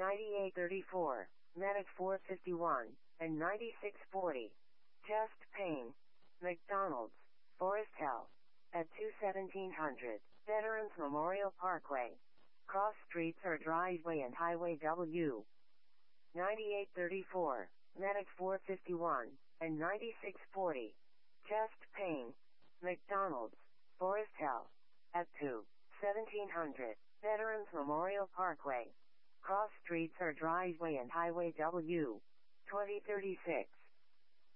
9834, Medic 451, and 9640. Chest pain. McDonald's, Forest Hill. At 21700, Veterans Memorial Parkway. Cross streets or driveway and Highway W. 9834, Medic 451, and 9640. Chest pain. McDonald's, Forest Hill. At 21700, Veterans Memorial Parkway. Cross streets or driveway and Highway W. 2036.